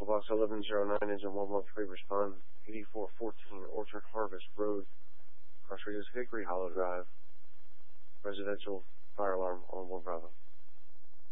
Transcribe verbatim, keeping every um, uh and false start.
Tackle Box eleven zero nine is in one one three, respond eighty-four fourteen Orchard Harvest Road, Cross Radius Hickory Hollow Drive, residential fire alarm on one Bravo.